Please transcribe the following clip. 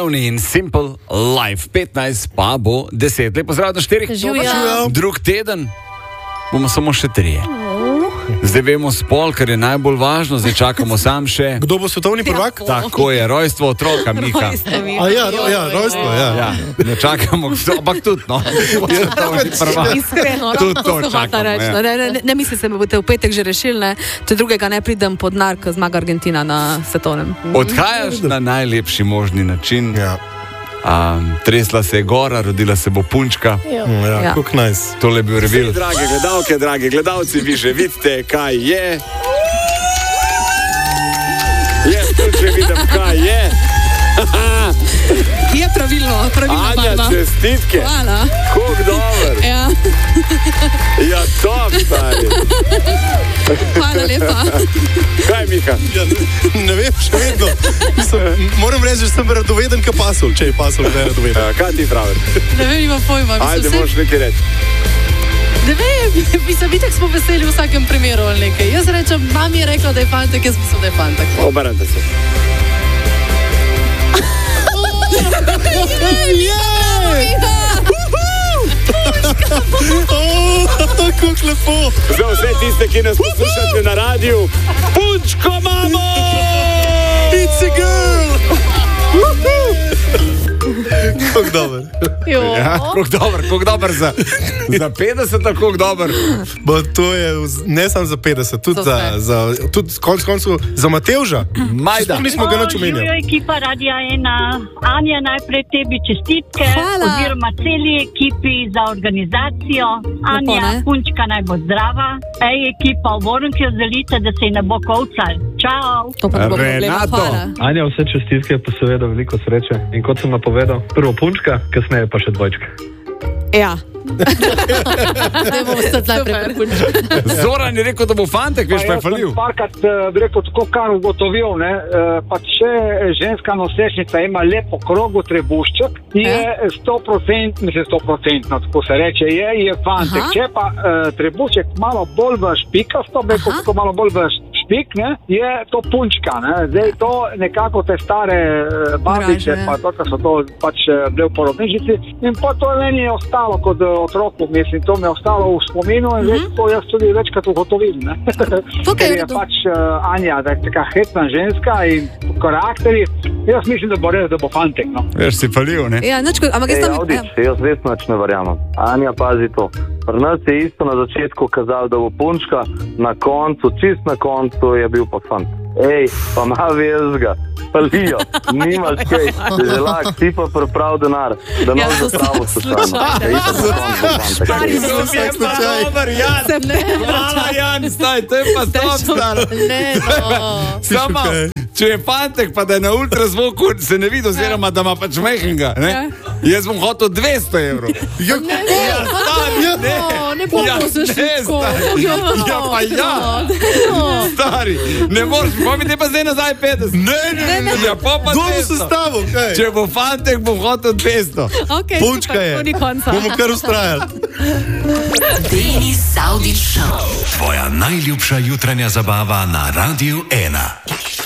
Brownie in Simple Life. 15 pa bo 10. Lepo zdrav do 4. Živjo. Drug teden bomo samo še 3. Zdaj vemo spol, kar je najbolj važno, zdaj čakamo sam še. Kdo bo svetovni prvak? Tako je, rojstvo otroka, Miha. Rojstvo, ja. Ne čakamo, ampak tudi, no. Svetovni prvak. Iskreno, Tudi to hočem čakamo, reči, no. Ne mislite, da me boste v petek že rešili, ne? Če drugega ne pridem pod nar, ko zmaga Argentina na svetovnem. Odhajaš na najlepši možni način. Ja. Tresla se je gora, rodila se bo punčka. Ja, kako nice. Tole bi rebil. Drage gledalke, dragi gledalci, vi že vidite, kaj je. Jaz tudi že vidim, kaj je. Je pravilno Anja, barva. čestitke. Hvala. Kako dober. Ja, Ja, top, stari. hvala lepa. Kaj, Miha? Ja, ne vem, še vedno. Moram reči, da sem radoveden, ka pasol, če je pasol, da je radoveden. Kaj ti pravi? Ne vem, ima pojma. Ajde, moraš nekaj reči. Ne vem, mislim, itak smo veseli v vsakem primeru ali nekaj. Jaz rečem, mami je rekla, da je fantek, jaz mislim, da je fantek. Obrnite se. Kako lepo. Za vse tiste, ki nas poslušate na radiju, punčko imamo! It's a girl. Kako dober. Ja, kako dober za 50, kako dober. To je ne samo za 50, tudi tudi koncu za Matevža. Majda. Sploh nismo ga nič omenjali. Živijo ekipa Radia 1. Anja, najprej tebi čestitke. Hvala. Oziroma celi ekipi za organizacijo. Anja, ne? punčka naj bo zdrava. Ekipa v Voronki želite, da se ji ne bo kovcal. Čau. To pa ne bo problema. Renato. Hvala. Anja, vse čestitke, pa seveda veliko sreče. In kot sem napovedal, prvo punčka, kasneje pa še dvojčka. Ja. Ne bomo stati najprej pri punčki. Zoran je rekel, da bo fantek, veš, pa je falil. Parkrat bi rekel, tako kar ugotovil, ne, pa če ženska nosečnica ima lepo krogu trebušček, je 100%, mislim 100%, tako se reče, je fantek. Aha. Če pa trebušček malo bolj v špikasto, bi rekel, tako malo bolj v špik, ne, je to punčka, ne. Zdaj to nekako te stare babice, Vraže. pa to, kar so to pač bile v porodnišnici, in pa to meni je ostalo kot otroku, mislim, to mi je ostalo v spominu in zdaj to jaz tudi večkrat ugotovim, ne. Tukaj Ker je je redu. pač Anja, da je taka hetna ženska in karakteri, jaz mislim, da bo res, da bo fantek, no. Veš, si falil, ne? Ja, nič, ampak jaz tam... Jaz res nič ne verjamem. Anja, pazi to. Pri nas je isto na začetku kazal, da bo punčka, na koncu, čist na koncu je bil pa fant. Pa ima vezga, palijo, nimaš kaj, že lak, ti pa priprav denar, da Ja, nas zapravo slučajno. Vsak slučaj. Dober, Jan. Hvala, Jan, staj, to je pa stop, star. Ne, no. Samo, če je fantek, pa da je na ultrazvoku, se ne vidi, oziroma da ima pač mehenga, ne? Jaz bom hotel 200 evrov. Ne bomo se šutko. Ja, pa ja. Stari, ne moreš, pa mi te pa zdaj nazaj 50. Ne. Ja, pa pa Kdo bo 200. sestavil, kaj? Če bo fantek, bom hotel 200. Okay, Punčka je. To ni konca. Bomo kar ustrajali. Denis Saudić Show. Tvoja najljubša jutranja zabava na Radiu 1.